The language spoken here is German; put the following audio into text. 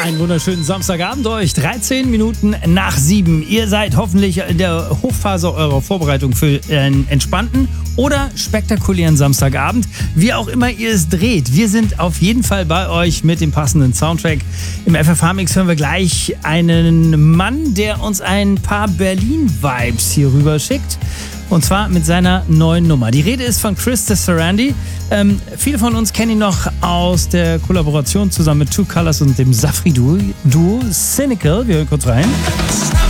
Einen wunderschönen Samstagabend euch. 13 Minuten nach 7. Ihr seid hoffentlich in der Hochphase eurer Vorbereitung für einen entspannten oder spektakulären Samstagabend. Wie auch immer ihr es dreht. Wir sind auf jeden Fall bei euch mit dem passenden Soundtrack. Im FFH-Mix hören wir gleich einen Mann, der uns ein paar Berlin-Vibes hier rüber schickt. Und zwar mit seiner neuen Nummer. Die Rede ist von Chris Sarandí. Viele von uns kennen ihn noch aus der Kollaboration zusammen mit Two Colors und dem Safri-Duo Cynical. Wir hören kurz rein.